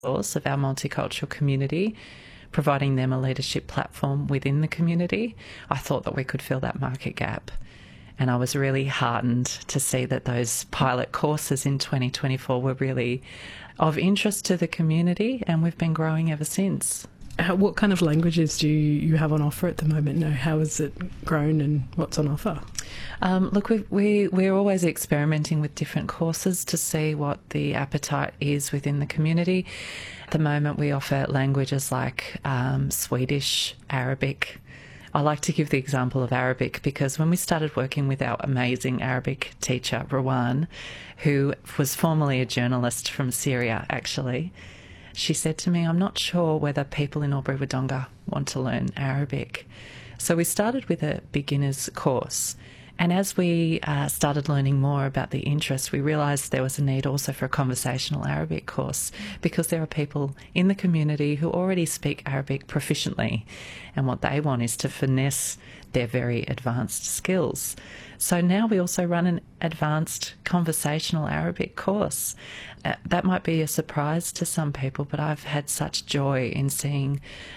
of our multicultural community, providing them a leadership platform within the community. I thought that we could fill that market gap. And I was really heartened to see that those pilot courses in 2024 were really of interest to the community, and we've been growing ever since. What kind of languages do you have on offer at the moment? Now, how has it grown and what's on offer? Look, we're always experimenting with different courses to see what the appetite is within the community. At the moment, we offer languages like Swedish, Arabic. I like to give the example of Arabic because when we started working with our amazing Arabic teacher, Rawan, who was formerly a journalist from Syria, actually, she said to me, "I'm not sure whether people in Albury-Wodonga want to learn Arabic." So we started with a beginner's course. And as we started learning more about the interest, we realised there was a need also for a conversational Arabic course because there are people in the community who already speak Arabic proficiently, and what they want is to finesse their very advanced skills. So now we also run an advanced conversational Arabic course. That might be a surprise to some people, but I've had such joy in seeing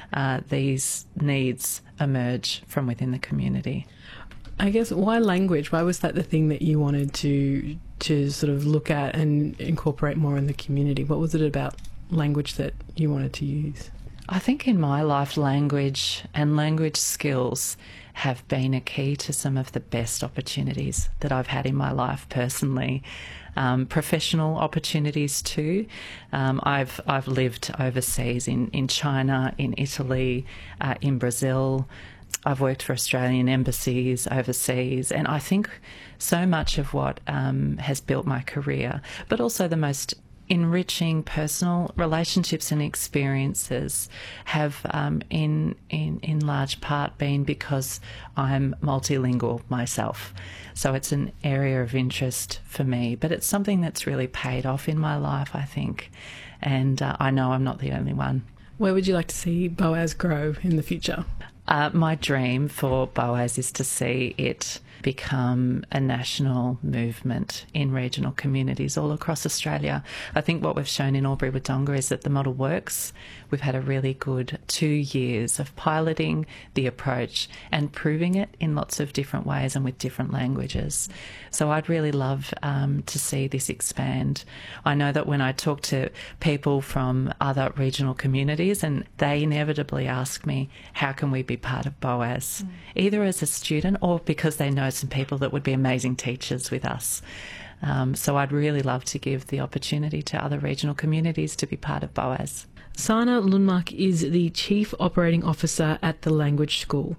these needs emerge from within the community. I guess, why language? Why was that the thing that you wanted to sort of look at and incorporate more in the community? What was it about language that you wanted to use? I think in my life, language and language skills have been a key to some of the best opportunities that I've had in my life personally. Professional opportunities too. I've lived overseas in China, in Italy, in Brazil. I've worked for Australian embassies overseas, and I think so much of what has built my career, but also the most enriching personal relationships and experiences have in large part been because I'm multilingual myself. So it's an area of interest for me, but it's something that's really paid off in my life, I think, and I know I'm not the only one. Where would you like to see Boaz grow in the future? My dream for Boaz is to see it become a national movement in regional communities all across Australia. I think what we've shown in Albury-Wodonga is that the model works. We've had a really good 2 years of piloting the approach and proving it in lots of different ways and with different languages. So I'd really love to see this expand. I know that when I talk to people from other regional communities, and they inevitably ask me, how can we be part of Boaz? Either as a student or because they know some people that would be amazing teachers with us. So I'd really love to give the opportunity to other regional communities to be part of Boaz. Sana Lundmark is the Chief Operating Officer at the Language School.